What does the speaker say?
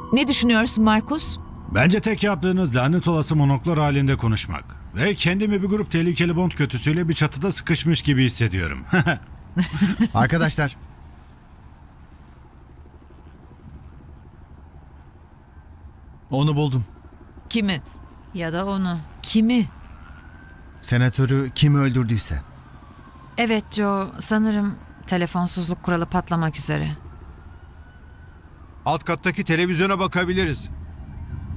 Ne düşünüyorsun Markus? Bence tek yaptığınız lanet olası monoklar halinde konuşmak. Ve kendimi bir grup tehlikeli Bond kötüsüyle bir çatıda sıkışmış gibi hissediyorum. Arkadaşlar. Onu buldum. Kimi? Ya da onu. Kimi? Senatörü kim öldürdüyse. Evet Joe, sanırım telefonsuzluk kuralı patlamak üzere. Alt kattaki televizyona bakabiliriz.